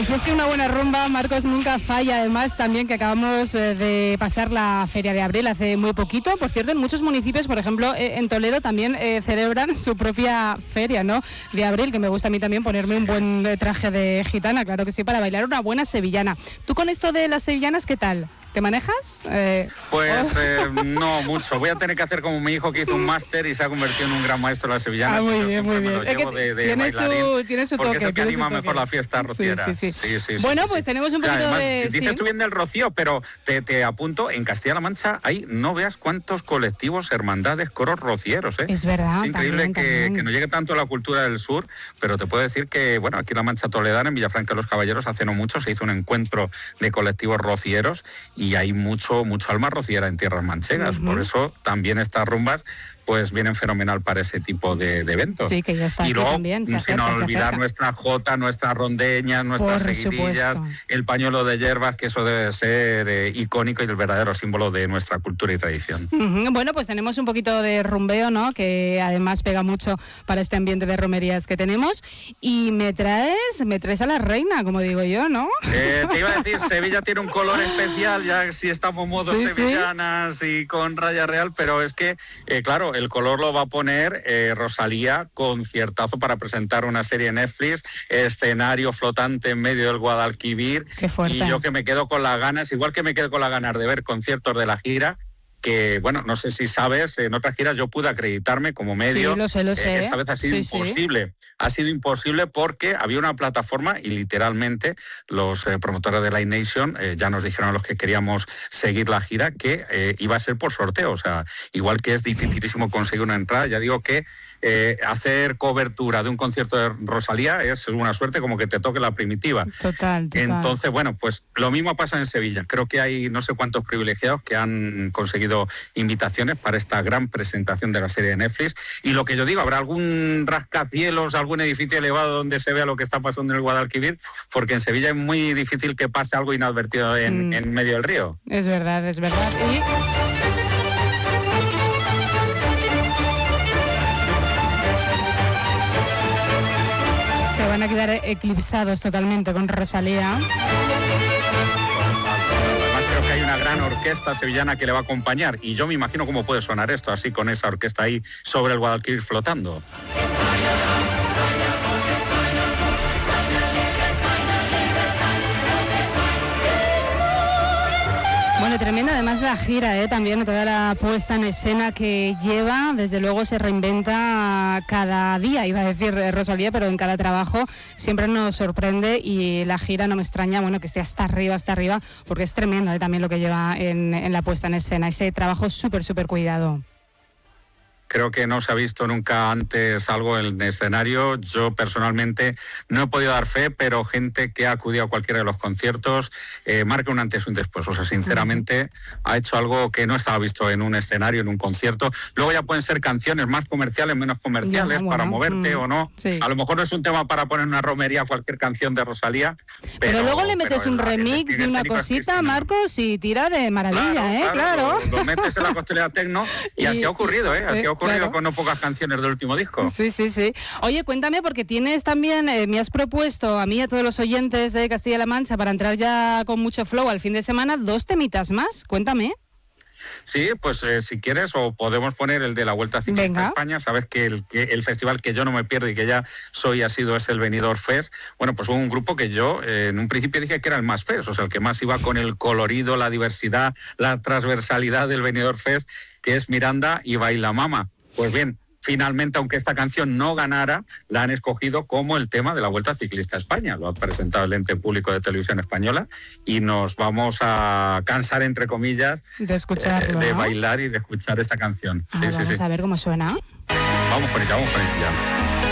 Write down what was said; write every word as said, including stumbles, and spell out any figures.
Pues es que una buena rumba, Marcos, nunca falla. Además, también que acabamos eh, de pasar la Feria de Abril hace muy poquito. Por cierto, en muchos municipios, por ejemplo, eh, en Toledo también eh, celebran su propia feria, ¿no? De Abril, que me gusta a mí también ponerme un buen eh, traje de gitana, claro que sí, para bailar una buena sevillana. ¿Tú con esto de las sevillanas qué tal? ¿Te manejas? Eh, pues oh. eh, no mucho. Voy a tener que hacer como mi hijo, que hizo un máster y se ha convertido en un gran maestro de las sevillanas. Ah, muy yo bien, muy bien. Me lo llevo de, de tiene, bailarín, su, tiene su porque toque. es el que anima toque. mejor la fiesta rociera. Sí, sí, sí. sí, sí, sí bueno, sí, pues sí. tenemos un O sea, poquito además, de... Dices ¿sí? tú bien del rocío, pero te, te apunto, en Castilla-La Mancha hay no veas cuántos colectivos, hermandades, coros rocieros, ¿eh? Es verdad. Es increíble también, que, también. que no llegue tanto la cultura del sur, pero te puedo decir que, bueno, aquí en La Mancha Toledana, en Villafranca de los Caballeros, hace no mucho se hizo un encuentro de colectivos rocieros y hay mucho, mucho alma rociera en tierras manchegas. Uh-huh. Por eso también estas rumbas pues vienen fenomenal para ese tipo de, de eventos. Sí, que ya está. Y luego, también, sin acerca, olvidar nuestra jota, nuestras rondeñas, nuestras Por seguidillas, supuesto. el pañuelo de hierbas, que eso debe ser eh, icónico y el verdadero símbolo de nuestra cultura y tradición. Uh-huh. Bueno, pues tenemos un poquito de rumbeo, ¿no? Que además pega mucho para este ambiente de romerías que tenemos. Y me traes, me traes a la reina, como digo yo, ¿no? Eh, te iba a decir, Sevilla tiene un color especial, ya si estamos modo sí, sevillanas sí. y con raya real, pero es que, eh, claro, el color lo va a poner eh, Rosalía, conciertazo para presentar una serie en Netflix, escenario flotante en medio del Guadalquivir. Qué fuerte. Y yo que me quedo con las ganas, igual que me quedo con las ganas de ver conciertos de la gira, que, bueno, no sé si sabes, en otras giras yo pude acreditarme como medio. Sí, lo sé, lo sé. Eh, esta vez ha sido sí, imposible. Sí. Ha sido imposible porque había una plataforma y literalmente los eh, promotores de Live Nation eh, ya nos dijeron a los que queríamos seguir la gira que eh, iba a ser por sorteo. O sea, igual que es dificilísimo conseguir una entrada, ya digo que Eh, hacer cobertura de un concierto de Rosalía es una suerte como que te toque la primitiva. Total, total. Entonces, bueno, pues lo mismo pasa en Sevilla. Creo que hay no sé cuántos privilegiados que han conseguido invitaciones para esta gran presentación de la serie de Netflix. Y lo que yo digo, habrá algún rascacielos, algún edificio elevado donde se vea lo que está pasando en el Guadalquivir, porque en Sevilla es muy difícil que pase algo inadvertido en, mm. en medio del río. Es verdad, es verdad. Y... se van a quedar eclipsados totalmente con Rosalía. Además creo que hay una gran orquesta sevillana que le va a acompañar y yo me imagino cómo puede sonar esto, así con esa orquesta ahí sobre el Guadalquivir flotando. Bueno, tremenda además la gira, ¿eh? También toda la puesta en escena que lleva, desde luego se reinventa cada día, iba a decir Rosalía, pero en cada trabajo siempre nos sorprende y la gira no me extraña, bueno, que esté hasta arriba, hasta arriba, porque es tremendo, ¿eh? También lo que lleva en, en la puesta en escena, ese trabajo súper, súper cuidado. Creo que no se ha visto nunca antes algo en el escenario. Yo personalmente no he podido dar fe, pero gente que ha acudido a cualquiera de los conciertos eh, marca un antes y un después. O sea, sinceramente ha hecho algo que no estaba visto en un escenario, en un concierto. Luego ya pueden ser canciones más comerciales, menos comerciales, ya, bueno, para moverte mm, o no. Sí. A lo mejor no es un tema para poner una romería cualquier canción de Rosalía. Pero, pero luego le metes un remix y una cosita, Marcos, y tira de maravilla, claro, ¿eh? Claro. Lo, lo metes en la costelera tecno y, y así ha ocurrido, ¿eh? Así ha ocurrido. Claro. Con no pocas canciones del último disco. Sí, sí, sí. Oye, cuéntame, porque tienes también, eh, me has propuesto a mí y a todos los oyentes de Castilla-La Mancha, para entrar ya con mucho flow al fin de semana, dos temitas más. Cuéntame. Sí, pues eh, si quieres, o podemos poner el de la Vuelta Ciclista a España. Sabes que el, que el festival que yo no me pierdo y que ya soy asiduo es el Benidorm Fest. Bueno, pues hubo un grupo que yo eh, en un principio dije que era el más fest, o sea, el que más iba con el colorido, la diversidad, la transversalidad del Benidorm Fest, que es Miranda y Baila Mama. Pues bien, finalmente, aunque esta canción no ganara, la han escogido como el tema de la Vuelta Ciclista a España. Lo ha presentado el ente público de televisión española y nos vamos a cansar, entre comillas, de escucharlo, eh, de ¿no? bailar y de escuchar esta canción. Ah, sí, vamos sí, sí. a ver cómo suena. Vamos con ella, vamos con ella.